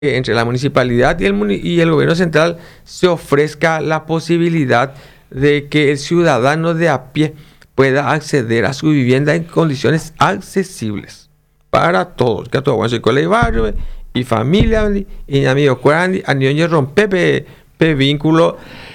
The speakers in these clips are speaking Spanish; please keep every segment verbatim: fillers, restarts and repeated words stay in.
entre la municipalidad y el, muni- y el gobierno central se ofrezca la posibilidad de que el ciudadano de a pie pueda acceder a su vivienda en condiciones accesibles para todos. Que a todo buen y barrio y familia y amigos cuarenta a niños rompe pe, pe vínculo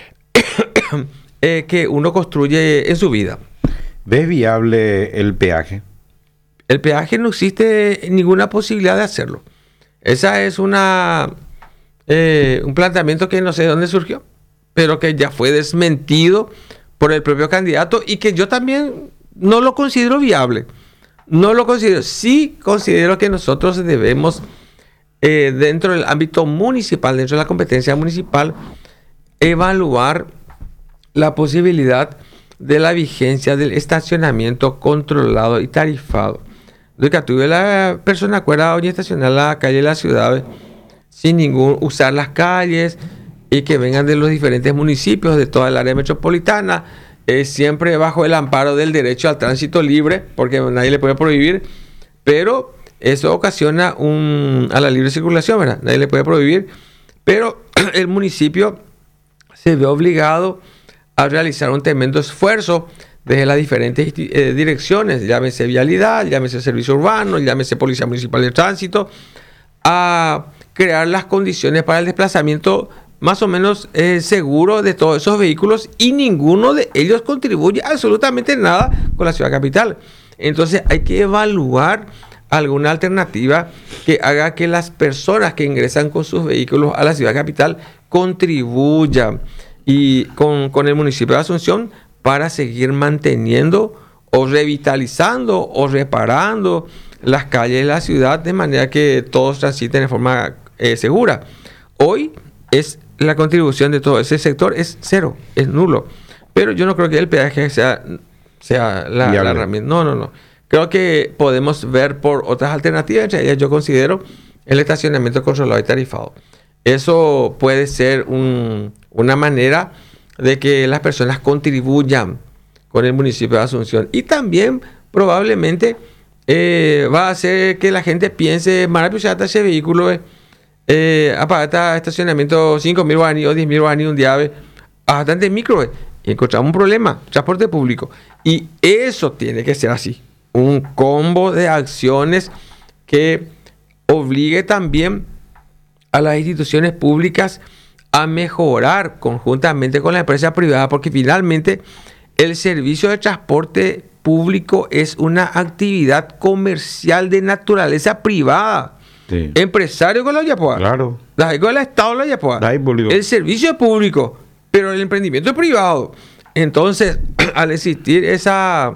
eh, que uno construye en su vida. ¿Ves viable el peaje? El peaje no existe ninguna posibilidad de hacerlo. Esa es una eh, un planteamiento que no sé de dónde surgió, pero que ya fue desmentido por el propio candidato y que yo también no lo considero viable. No lo considero. Sí considero que nosotros debemos, eh, dentro del ámbito municipal, dentro de la competencia municipal, evaluar la posibilidad de la vigencia del estacionamiento controlado y tarifado. De que tuve la persona acuerda hoy estacionar la calle de la ciudad sin ningún usar las calles y que vengan de los diferentes municipios de toda el área metropolitana, eh, siempre bajo el amparo del derecho al tránsito libre, porque nadie le puede prohibir, pero eso ocasiona un, a la libre circulación, ¿verdad? Nadie le puede prohibir, pero el municipio se ve obligado a realizar un tremendo esfuerzo desde las diferentes eh, direcciones, llámese vialidad, llámese servicio urbano, llámese policía municipal de tránsito, a crear las condiciones para el desplazamiento más o menos eh, seguro de todos esos vehículos, y ninguno de ellos contribuye absolutamente nada con la ciudad capital. Entonces hay que evaluar alguna alternativa que haga que las personas que ingresan con sus vehículos a la ciudad capital contribuyan y con, con el municipio de Asunción para seguir manteniendo o revitalizando o reparando las calles de la ciudad de manera que todos transiten de forma eh, segura. Hoy es la contribución de todo ese sector es cero, es nulo. Pero yo no creo que el peaje sea, sea la, la herramienta. No, no, no. Creo que podemos ver por otras alternativas. Entre ellas yo considero el estacionamiento controlado y tarifado. Eso puede ser un, una manera de que las personas contribuyan con el municipio de Asunción. Y también probablemente eh, va a hacer que la gente piense, maravilloso ese vehículo, eh, eh, apagata estacionamiento cinco mil guaraníes o diez mil guaraníes un día, eh, bastante micro, eh, y encontramos un problema, transporte público. Y eso tiene que ser así, un combo de acciones que obligue también a las instituciones públicas a mejorar conjuntamente con la empresa privada, porque finalmente el servicio de transporte público es una actividad comercial de naturaleza privada. Sí. Empresario con la Yapoa. Claro. La con el Estado la Yapoa. El servicio es público, pero el emprendimiento es privado. Entonces, al existir esa,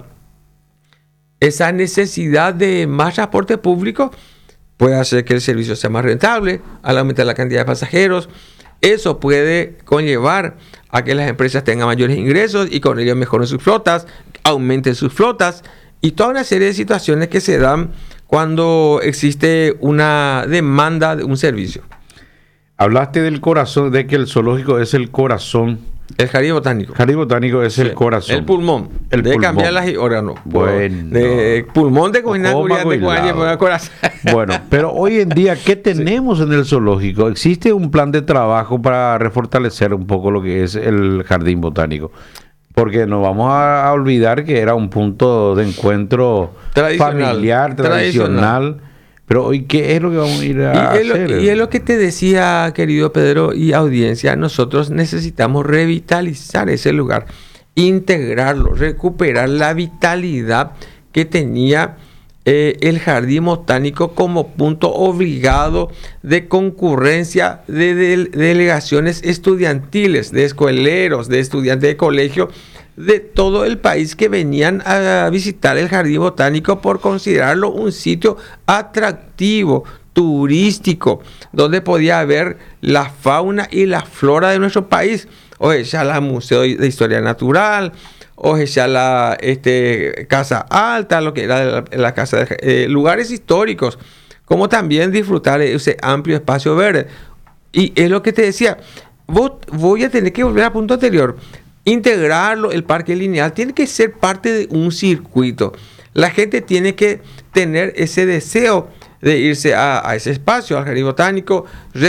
esa necesidad de más transporte público, puede hacer que el servicio sea más rentable, al aumentar la cantidad de pasajeros. Eso puede conllevar a que las empresas tengan mayores ingresos y con ello mejoren sus flotas, aumenten sus flotas y toda una serie de situaciones que se dan cuando existe una demanda de un servicio. Hablaste del corazón, de que el zoológico es el corazón. El jardín botánico. Jardín botánico es sí, el corazón. El pulmón. El de pulmón. cambiar las órganos. Bueno. De pulmón de cojina de corazón. Bueno, pero hoy en día, ¿qué tenemos sí. en el zoológico? ¿Existe un plan de trabajo para refortalecer un poco lo que es el jardín botánico? Porque no vamos a olvidar que era un punto de encuentro tradicional, familiar, tradicional. tradicional. Pero hoy, ¿qué es lo que vamos a ir a y hacer? Es lo, y es lo que te decía, querido Pedro y audiencia, nosotros necesitamos revitalizar ese lugar, integrarlo, recuperar la vitalidad que tenía eh, el jardín botánico como punto obligado de concurrencia de, de, de delegaciones estudiantiles, de escueleros, de estudiantes de colegio, de todo el país que venían a visitar el jardín botánico por considerarlo un sitio atractivo, turístico, donde podía ver la fauna y la flora de nuestro país. O ya la Museo de Historia Natural, o ya la este, Casa Alta, lo que era la, la casa de eh, lugares históricos, como también disfrutar de ese amplio espacio verde. Y es lo que te decía, vos, voy a tener que volver al punto anterior. Integrarlo, el parque lineal tiene que ser parte de un circuito. La gente tiene que tener ese deseo de irse a, a ese espacio, al jardín botánico.